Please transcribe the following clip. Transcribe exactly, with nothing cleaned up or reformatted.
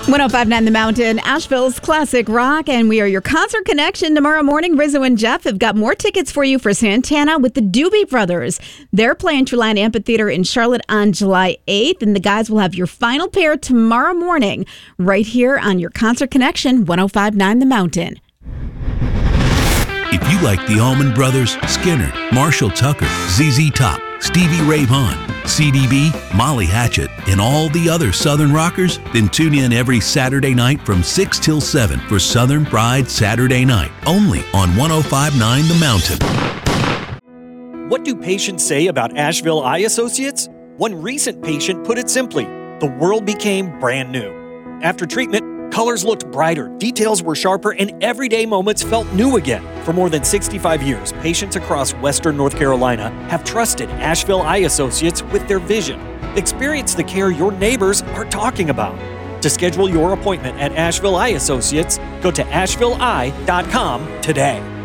one oh five point nine The Mountain, Asheville's classic rock, and we are your concert connection tomorrow morning. Rizzo and Jeff have got more tickets for you for Santana with the Doobie Brothers. They're playing Trelane Amphitheater in Charlotte on July eighth, and the guys will have your final pair tomorrow morning right here on your concert connection, one oh five point nine The Mountain. If you like the Allman Brothers, Skinner, Marshall Tucker, Z Z Top, Stevie Ray Vaughan, C D B, Molly Hatchet, and all the other Southern rockers, then tune in every Saturday night from six till seven for Southern Pride Saturday Night, only on one oh five point nine The Mountain. What do patients say about Asheville Eye Associates? One recent patient put it simply, the world became brand new. After treatment, colors looked brighter, details were sharper, and everyday moments felt new again. For more than sixty-five years, patients across Western North Carolina have trusted Asheville Eye Associates with their vision. Experience the care your neighbors are talking about. To schedule your appointment at Asheville Eye Associates, go to asheville eye dot com today.